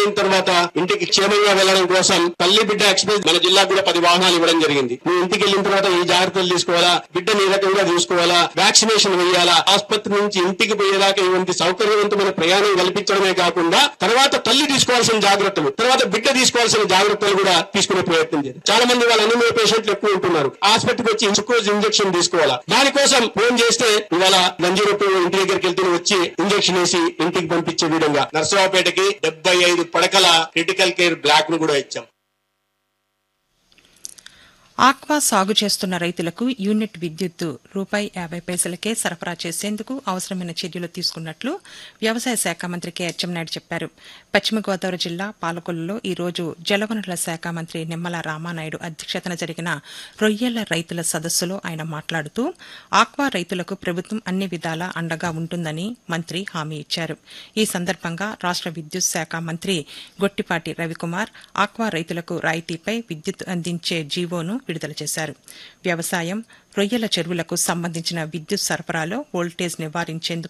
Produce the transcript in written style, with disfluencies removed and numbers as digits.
అయిన తర్వాత ఇంటికి క్షేమంగా వెళ్లడం కోసం తల్లి బిడ్డ ఎక్స్ప్రెస్ మన జిల్లాకు కూడా 10 వాహనాలు ఇవ్వడం జరిగింది. నువ్వు ఇంటికి వెళ్ళిన తర్వాత ఈ జాగ్రత్తలు తీసుకోవాలా, బిడ్డని ఏ రకంగా చూసుకోవాలా, వ్యాక్సినేషన్ వేయాలా, ఆసుపత్రి నుంచి ఇంటికి పోయేదాకా ఇవంటి సౌకర్యవంతమైన ప్రయాణం కల్పించడమే కాకుండా తర్వాత తల్లి తీసుకోవాల్సిన జాగ్రత్తలు, తర్వాత బిడ్డ తీసుకోవాల్సిన జాగ్రత్తలు కూడా తీసుకునే ప్రయత్నం చేయాలి. చాలా మంది వాళ్ళ అనిమియా పేషెంట్లు ఎక్కువ ఉంటున్నారు. ఆసుపత్రికి వచ్చి గ్లూకోజ్ ఇంజెక్షన్ తీసుకోవాలా, దానికోసం ఫోన్ చేస్తే ఇవాళ రంజీరపు ఇంటి దగ్గరికి వెళ్తూ వచ్చి ఇంజెక్షన్ వేసి ఇంటికి పంపించే విధంగా నర్సరావుపేటకి 75 పడకల క్రిటికల్ కేర్ బ్లాక్ ను కూడా ఇచ్చాం. ఆక్వా సాగు చేస్తున్న రైతులకు యూనిట్ విద్యుత్తు ₹50 సరఫరా చేసేందుకు అవసరమైన చర్యలు తీసుకున్నట్లు వ్యవసాయ శాఖ మంత్రి కె అచ్చెన్నాయుడు చెప్పారు. పశ్చిమ గోదావరి జిల్లా పాలకొల్లులో ఈ రోజు జలవనరుల శాఖ మంత్రి నిమ్మల రామానాయుడు అధ్యక్షతన జరిగిన రొయ్యల రైతుల సదస్సులో ఆయన మాట్లాడుతూ ఆక్వా రైతులకు ప్రభుత్వం అన్ని విధాలా అండగా ఉంటుందని మంత్రి హామీ ఇచ్చారు. ఈ సందర్భంగా రాష్ట విద్యుత్ శాఖ మంత్రి గొట్టిపాటి రవికుమార్ ఆక్వా రైతులకు రాయితీపై విద్యుత్ అందించే జీవోను విడుదల చేశారు. వ్యవసాయం, రొయ్యల చెరువులకు సంబంధించిన విద్యుత్ సరఫరాలో వోల్టేజ్ నివారించేందుకు